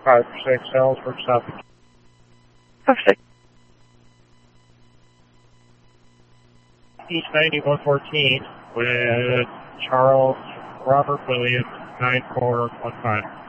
546 Salisbury, South. 56. East 9114 with Charles Robert Williams 9415.